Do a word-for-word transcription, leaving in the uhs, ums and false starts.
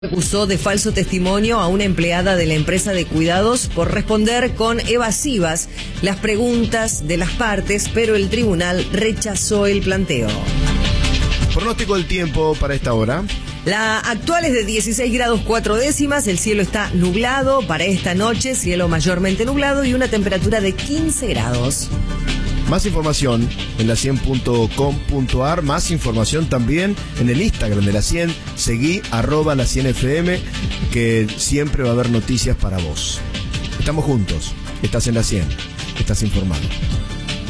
Acusó de falso testimonio a una empleada de la empresa de cuidados por responder con evasivas las preguntas de las partes, pero el tribunal rechazó el planteo. Pronóstico del tiempo para esta hora. La actual es de dieciséis grados cuatro décimas, el cielo está nublado para esta noche, cielo mayormente nublado y una temperatura de quince grados. Más información en la cien punto com punto ar, más información también en el Instagram de la cien, seguí arroba la cien F M, que siempre va a haber noticias para vos. Estamos juntos, estás en la cien, estás informado.